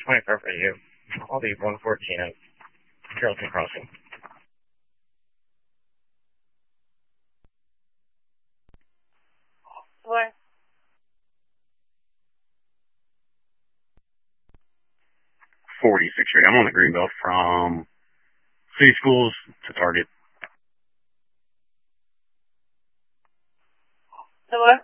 24 for you. I'll leave 114 at Carrollton Crossing. What? 46th Street. I'm on the Greenbelt from City Schools to Target. The what?